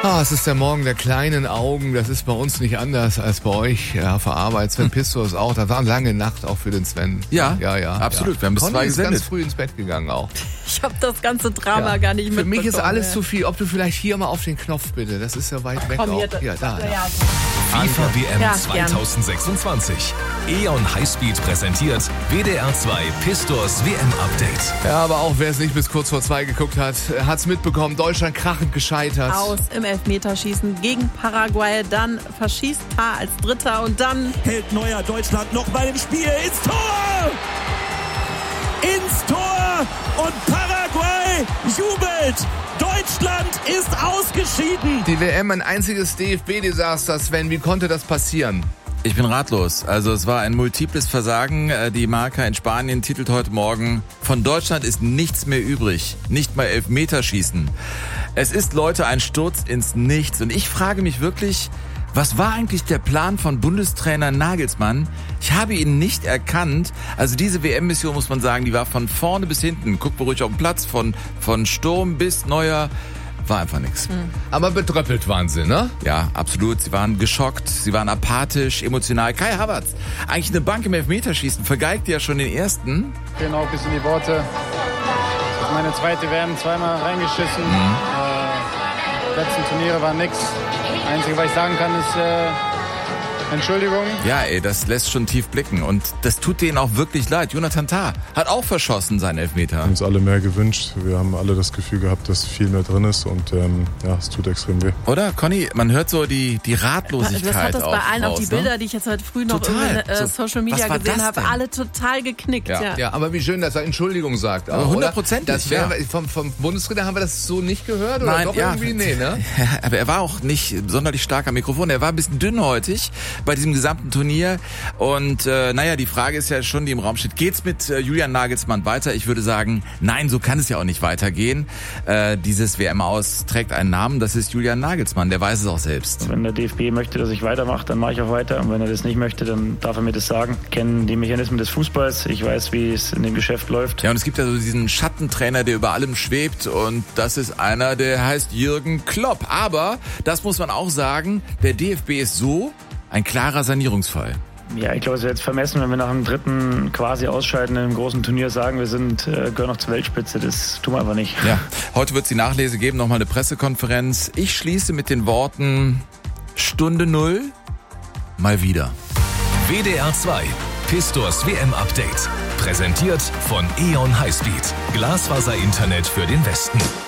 Es ist der Morgen der kleinen Augen. Das ist bei uns nicht anders als bei euch. Ja, auf der Arbeit. Sven Pistorius auch. Das war eine lange Nacht auch für den Sven. Ja, absolut. Ja. Wir haben bis 2 gesendet. Ist ganz früh ins Bett gegangen auch. Ich habe das ganze Drama gar nicht mitbekommen. Für mich ist alles zu viel. Ob du vielleicht hier mal auf den Knopf bitte. Das ist ja weit weg auch. Ja, da. Ja. FIFA WM 2026. E.ON Highspeed präsentiert WDR 2 Pistors WM Update. Ja, aber auch wer es nicht bis kurz vor 2 geguckt hat, hat es mitbekommen. Deutschland krachend gescheitert. Aus im Elfmeterschießen gegen Paraguay. Dann verschießt Paar als Dritter und dann hält Neuer Deutschland noch bei dem Spiel ins Tor! Ins Tor! Und Paraguay jubelt! Deutschland ist ausgeschieden! Die WM, ein einziges DFB-Desaster, Sven. Wie konnte das passieren? Ich bin ratlos. Also es war ein multiples Versagen. Die Marca in Spanien titelt heute Morgen: Von Deutschland ist nichts mehr übrig. Nicht mal Elfmeterschießen. Es ist, Leute, ein Sturz ins Nichts. Und ich frage mich wirklich, was war eigentlich der Plan von Bundestrainer Nagelsmann? Ich habe ihn nicht erkannt. Also diese WM-Mission, muss man sagen, die war von vorne bis hinten. Guckt mal ruhig auf den Platz, von Sturm bis Neuer. War einfach nichts. Aber betröppelt waren sie, ne? Ja, absolut. Sie waren geschockt, sie waren apathisch, emotional. Kai Havertz, eigentlich eine Bank im Elfmeterschießen, vergeigt ja schon den ersten. Genau, bis in die Worte. Das ist meine zweite WM, zweimal reingeschissen. Letzten Turniere war nix. Das Einzige, was ich sagen kann, ist Entschuldigung. Ja, das lässt schon tief blicken und das tut denen auch wirklich leid. Jonathan Tah hat auch verschossen, seinen Elfmeter. Wir haben uns alle mehr gewünscht. Wir haben alle das Gefühl gehabt, dass viel mehr drin ist und es tut extrem weh. Oder, Conny? Man hört so die Ratlosigkeit. Das hat das bei allen raus, auch die Bilder, die ich jetzt heute früh noch in Social Media gesehen habe, alle total geknickt. Ja, aber wie schön, dass er Entschuldigung sagt. 100%. Vom Bundestrainer haben wir das so nicht gehört? Oder Nein, doch irgendwie? Nee, ne? Aber er war auch nicht sonderlich stark am Mikrofon. Er war ein bisschen dünnhäutig bei diesem gesamten Turnier. Und die Frage ist ja schon, die im Raum steht, geht's mit Julian Nagelsmann weiter? Ich würde sagen, nein, so kann es ja auch nicht weitergehen. Dieses WM-Aus trägt einen Namen, das ist Julian Nagelsmann, der weiß es auch selbst. Wenn der DFB möchte, dass ich weitermache, dann mache ich auch weiter. Und wenn er das nicht möchte, dann darf er mir das sagen. Ich kenne die Mechanismen des Fußballs, ich weiß, wie es in dem Geschäft läuft. Ja, und es gibt ja so diesen Schattentrainer, der über allem schwebt, und das ist einer, der heißt Jürgen Klopp. Aber, das muss man auch sagen, der DFB ist so ein klarer Sanierungsfall. Ja, ich glaube, es wäre jetzt vermessen, wenn wir nach dem dritten quasi Ausscheiden in einem großen Turnier sagen, wir gehören noch zur Weltspitze. Das tun wir einfach nicht. Ja, heute wird es die Nachlese geben, nochmal eine Pressekonferenz. Ich schließe mit den Worten: Stunde 0, mal wieder. WDR 2, Pistors WM Update. Präsentiert von E.ON Highspeed. Glasfaser-Internet für den Westen.